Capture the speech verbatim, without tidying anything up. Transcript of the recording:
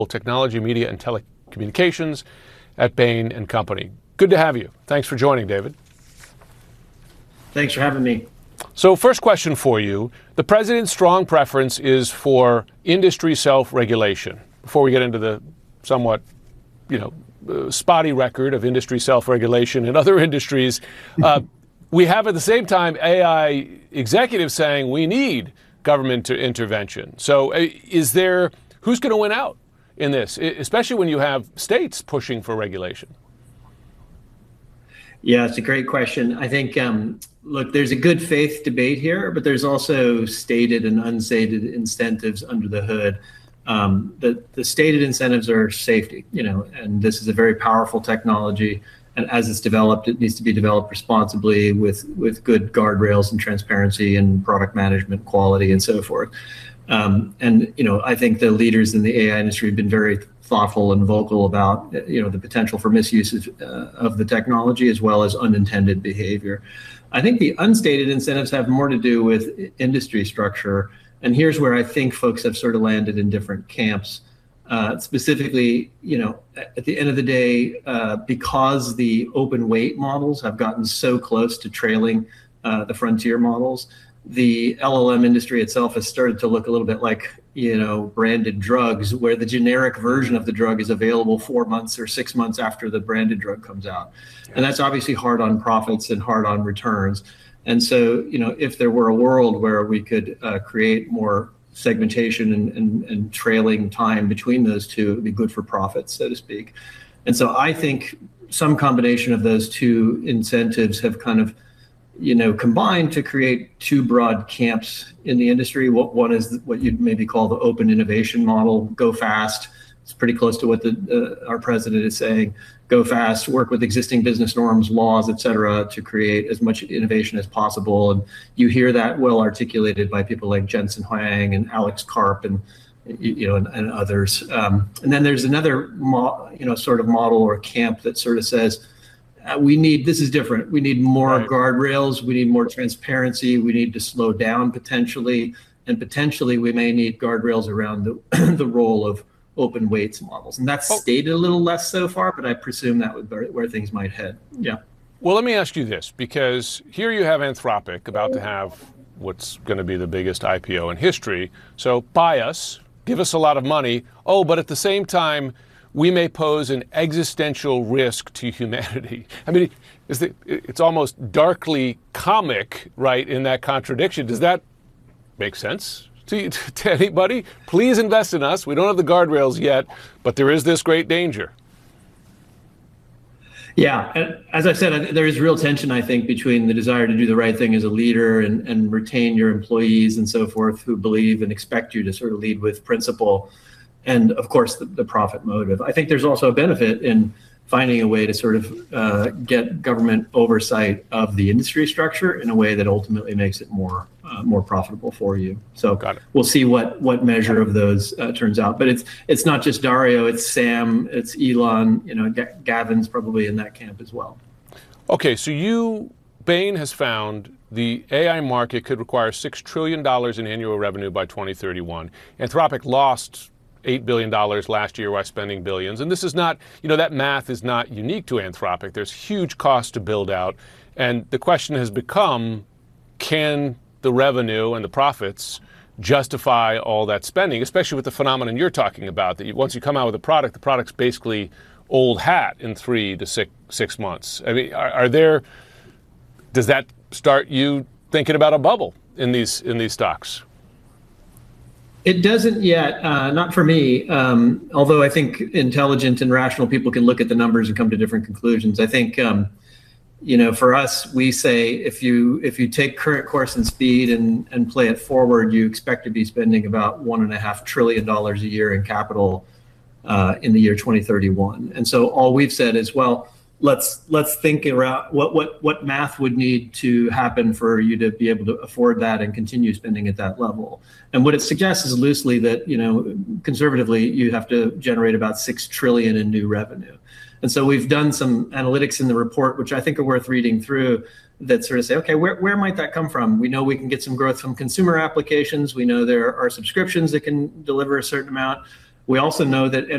Technology, Media, and Telecommunications at Bain and Company. Good to have you. Thanks for joining, David. Thanks for having me. So first question for you. The president's strong preference is for industry self-regulation. Before we get into the somewhat, you know, uh, spotty record of industry self-regulation in other industries, uh, we have at the same time A I executives saying we need government intervention. So uh, is there, who's going to win out in this, especially when you have states pushing for regulation? Yeah, it's a great question. I think, um, look, there's a good faith debate here, but there's also stated and unstated incentives under the hood. Um, the, the stated incentives are safety, you know, and this is a very powerful technology. And as it's developed, it needs to be developed responsibly with, with good guardrails and transparency and product management quality and so forth. Um, and, you know, I think the leaders in the A I industry have been very thoughtful and vocal about, you know, the potential for misuse of, uh, of the technology as well as unintended behavior. I think the unstated incentives have more to do with industry structure. And here's where I think folks have sort of landed in different camps. Uh, specifically, you know, at the end of the day, uh, because the open weight models have gotten so close to trailing uh, the frontier models, the L L M industry itself has started to look a little bit like, you know, branded drugs, where the generic version of the drug is available four months or six months after the branded drug comes out. And that's obviously hard on profits and hard on returns. And so, you know, if there were a world where we could uh, create more segmentation and, and, and trailing time between those two, it would be good for profits, so to speak. And so I think some combination of those two incentives have kind of, you know, combined to create two broad camps in the industry. One is what you'd maybe call the open innovation model, go fast. It's pretty close to what the, uh, our president is saying. Go fast, work with existing business norms, laws, et cetera, to create as much innovation as possible. And you hear that well articulated by people like Jensen Huang and Alex Karp and, you know, and, and others. Um, and then there's another, mo- you know, sort of model or camp that sort of says, Uh, we need, this is different. We need more right. guardrails. We need more transparency. We need to slow down potentially. And potentially we may need guardrails around the, the role of open weights models. And that's oh. stated a little less so far, but I presume that would be where things might head. Yeah. Well, let me ask you this, because here you have Anthropic about to have what's going to be the biggest I P O in history. So buy us, give us a lot of money. Oh, but at the same time, we may pose an existential risk to humanity. I mean, it's almost darkly comic, right, in that contradiction. Does that make sense to, to anybody? Please invest in us. We don't have the guardrails yet, but there is this great danger. Yeah, as I said, there is real tension, I think, between the desire to do the right thing as a leader and, and retain your employees and so forth who believe and expect you to sort of lead with principle. And of course, the, the profit motive. I think there's also a benefit in finding a way to sort of uh, get government oversight of the industry structure in a way that ultimately makes it more uh, more profitable for you. So we'll see what what measure of those uh, turns out. But it's it's not just Dario, it's Sam, it's Elon. You know, G- Gavin's probably in that camp as well. Okay, so you Bain has found the A I market could require six trillion dollars in annual revenue by twenty thirty-one. Anthropic lost eight billion dollars last year while spending billions. And this is not, you know, that math is not unique to Anthropic. There's huge costs to build out. And the question has become, can the revenue and the profits justify all that spending, especially with the phenomenon you're talking about, that you, once you come out with a product, the product's basically old hat in three to six, six months. I mean, are, are there, does that start you thinking about a bubble in these in these stocks? It doesn't yet, uh, not for me, um, although I think intelligent and rational people can look at the numbers and come to different conclusions. I think, um, you know, for us, we say if you if you take current course and speed and, and play it forward, you expect to be spending about one and a half trillion dollars a year in capital uh, in the year twenty thirty-one. And so all we've said is, well, let's let's think around what what what math would need to happen for you to be able to afford that and continue spending at that level. And what it suggests is loosely that, you know, conservatively, you have to generate about six trillion in new revenue. And so we've done some analytics in the report, which I think are worth reading through, that sort of say, okay, where, where might that come from? We know we can get some growth from consumer applications. We know there are subscriptions that can deliver a certain amount. We also know that